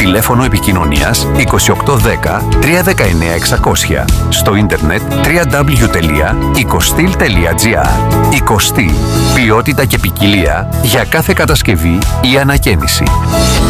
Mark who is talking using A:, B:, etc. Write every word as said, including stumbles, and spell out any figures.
A: Τηλέφωνο επικοινωνίας είκοσι οκτώ δέκα τριακόσια δεκαεννέα εξακόσια. Στο ίντερνετ double-u double-u double-u τελεία οικοστήλ τελεία τζι άρ. Οικοστήλ. Ποιότητα και ποικιλία για κάθε κατασκευή ή ανακαίνιση.